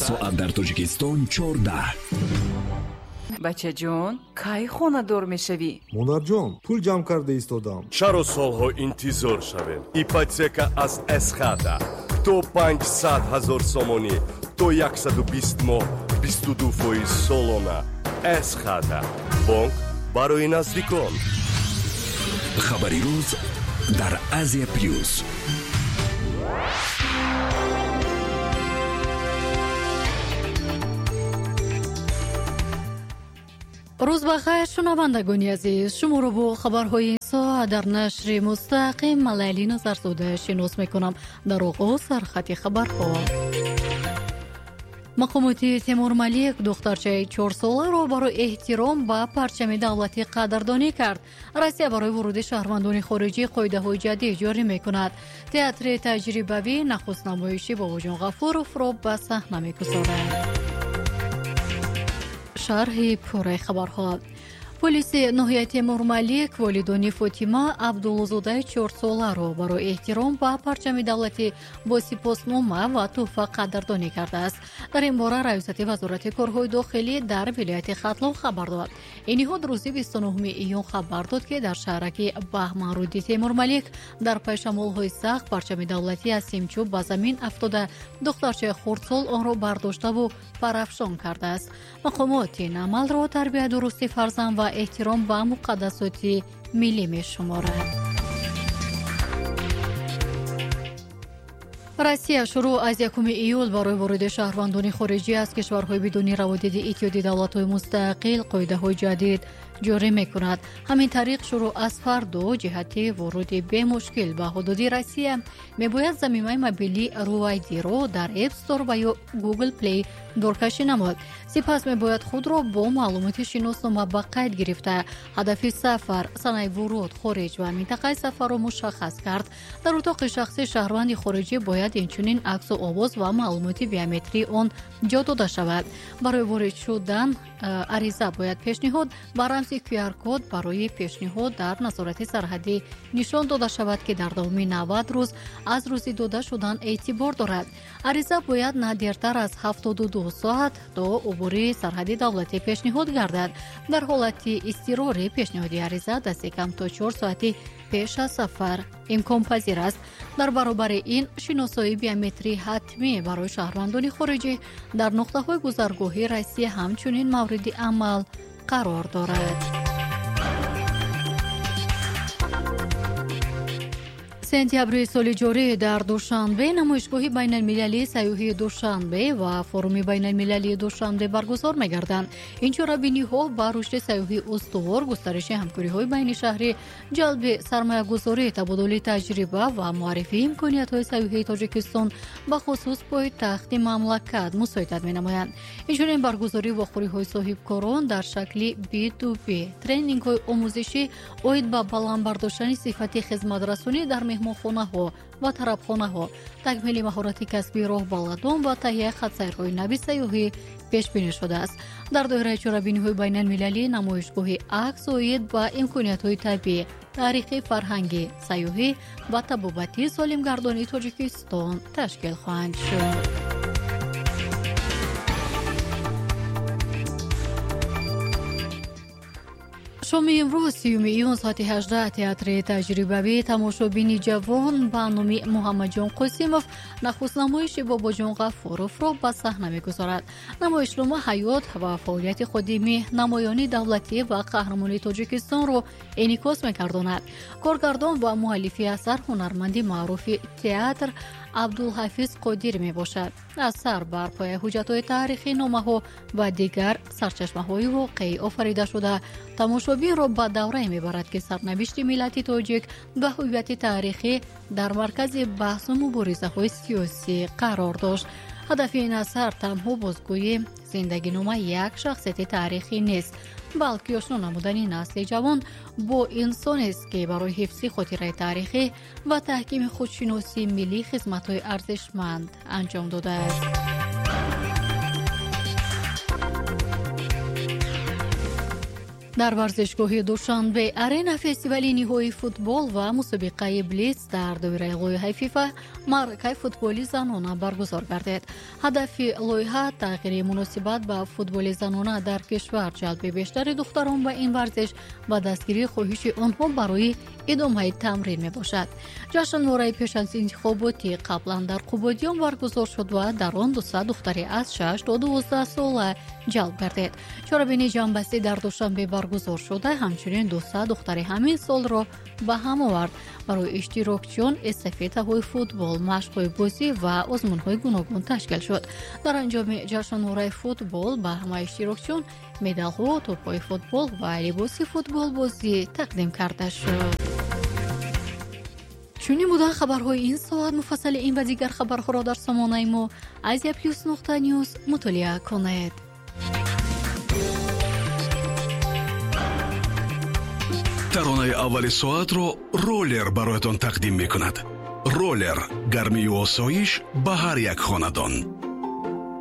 соат дар Тоҷикистон 14. бачаҷон, кай хонадор мешавӣ? монарҷон, пул ҷамъ карда истодам. чаро солҳо интизор шавем? ипотека аз эсхата то 500,000 сомонӣ то 120 моҳ 22% солона. эсхата бонк барои наздикон. хабари рӯз дар Азия плюс. рӯз бахайр шунавандагони азиз, шуморо бо хабарҳои ин соат дар нашри мустақим Малайли Назарзода шинос мекунам. дар оғоз сархати хабарҳо. мақомоти Тимур Малик духтарчаи 4 соларо барои эҳтиром ба парчами давлатӣ қадрдонӣ кард. Россия барои вуруди шаҳрвандони хориҷӣ қоидаҳои ҷадид ҷорӣ мекунад. Театри таҷрибавӣ нахуст намоиши Бобоҷон Ғафуровро ба саҳна мегузорад. шарҳи пурраи хабарҳо. полиси ноҳияи Тимур Малик волидони Фотима Абдуллозодаи 4 соларо барои эҳтиром ба парчами давлатӣ бо сипоснома ва тӯҳфа қадрдонӣ кардааст. дар ин бора раисати вазорати корҳои дохилӣ дар вилояти Хатлон хабар дод. ин ниҳод рӯзи 29 июн хабар дод ки дар шаҳраки Баҳманруди Тимур Малик дар пай шамолҳои сахт парчами давлатӣ аз симчӯб ба замин афтода духтарчаи хурдсол онро бардоштаву парафшон кардааст. мақомот ин амалро тарбияи дурусти фарзанд ва эҳтиром ба муқаддасоти миллӣ мешуморад. Россия шуруъ аз 1 июл барои вориди шаҳрвандони хориҷӣ аз кишварҳои бидуни раводиди иттиҳоди давлатҳои мустақил қоидаҳои ҷадид ҷорӣ мекунад. ҳамин тариқ шуруъ аз фардо ҷиҳати вуруди бемушкил ба ҳудуди Россия мебояд замимаи мобилии Ruwaydиро дар App Store ва ё Google Play дуркашӣ намояд. сипас мебояд худро бо маълумоти шиноснома ба қайд гирифта ҳадафи сафар, санаи вуруд, хориҷ ва минтақаи сафарро мушаххас кард. дар утоқи шахси шаҳрванди хориҷӣ бояд инчунин аксу овоз ва маълумоти биометрии он ҷо дода шавад. барои ворид шудан ариза бояд пешниҳод ба рамзи QR-код барои пешниҳод дар назорати сарҳадӣ нишон дода шавад ки дар давоми 90 рӯз аз рӯзи дода шудан эътибор дорад. ариза бояд на дертар аз 72 соат то убури сарҳади давлатӣ пешниҳод гардад. дар ҳолати изтирори пешниҳоди ариза дасти кам то 4 соати пеш аз сафар имконпазир аст. дар баробари ин шиносоии биометрӣ ҳатмӣ барои шаҳрвандони хориҷӣ дар нуқтаҳои гузаргоҳи Россия ҳамчунин мавриди амал қарор дорад. сентябри соли ҷорӣ дар Душанбе намоишгоҳи байналмилалии сайёҳии Душанбе ва форуми байналмилалии Душанбе баргузор мегарданд. ин чорабиниҳо ба рушди сайёҳии устувор, густариши ҳамкориҳои байнишаҳрӣ, ҷалби сармаягузорӣ, табодули таҷриба ва муаррифии имкониятҳои сайёҳии Тоҷикистон ба хусус пойтахти мамлакат мусоидат менамоянд. инчунин баргузории вохӯриҳои соҳибкорон дар шакли B2B тренингҳои омӯзишӣ оид ба баландбардоштани сифати хизматрасонӣ дар меҳмонхонаҳо ва тарабхонаҳо, такмили маҳорати касбии роҳбалладон ва таҳияи хатсайрҳои нави сайёҳӣ пешбинӣ шудааст. дар доираи чорабиниҳои байналмилалӣ намоишгоҳи акс оид ба имкониятҳои табиӣ, таърихӣ, фарҳангӣ, сайёҳӣ ва табобатии солимгардонии Тоҷикистон ташкил хоҳанд шуд. шоми имрӯз 30 июн соати 18 театри таҷрибавӣ тамошобини ҷавон ба номи Муҳаммадҷон Қосимов нахуст намоиши Бобоҷон Ғафуровро ба саҳна мегузорад. намоишнома ҳаёт ва фаъолияти ходими намоёни давлатӣ ва қаҳрамони Тоҷикистонро энъикос мегардонад. коргардон ва муаллифи асар ҳунарманди маъруфи театр Абдулҳафиз Қодир мебошад. асар бар пояи ҳуҷҷатҳои таърихӣ, номаҳо ва дигар сарчашмаҳои воқеӣ офарида шуда тамошобинро ба даврае мебарад ки сарнавишти миллати тоҷик ва ҳуввияти таърихӣ дар маркази баҳсу муборизаҳои сиёсӣ қарор дошт. ҳадафи ин асар танҳо бозгӯи зиндагиномаи як шахсияти таърихӣ нест, балки ошно намудани насли ҷавон бо инсонест ки барои ҳифзи хотираи таърихӣ ва таҳкими худшиносии миллӣ хизматҳои арзишманд анҷом додааст. در ورزشگاه دوشنبه арена фестивали ниҳоии футбол ва мусобиқаи блиц дар доираи лоиҳаи фифа маркаи футболи занона баргузор гардид. ҳадафи лоиҳа тағйири муносибат ба футболи занона дар кишвар ҷалби бештари духтарон ба ин варзиш ва дастгирии хоҳиши онҳо барои идомаи тамрин мебошад. ҷашнвораи пеш аз интихоботи қаблан дар қубодиён баргузор шуд ва дар он 200 духтари аз 6 то 12 сола ҷалб гардид. чорабини ҷамъбастӣ дар душанбе баргузор шуда ҳамчунин 200 духтари ҳамин солро ба ҳам овард барои иштирокчиён эстафетаҳои футбол, машқҳои бозӣ ва озмунҳои гуногун ташкил шуд. дар анҷоми ҷашнвораи футбол ба ҳамаи иштирокчиён медалҳо, тӯбҳои футбол ва либоси футболбозӣ тақдим карда шуд. чунин буда хабарҳои ин соат. муфассали ин ва дигар хабарҳоро дар сомонаи мо Asia+.news мутолиа кунед. таронаи аввали соатро ролер бароятон тақдим мекунад. ролер гармию осоиш ба ҳар як хонадон.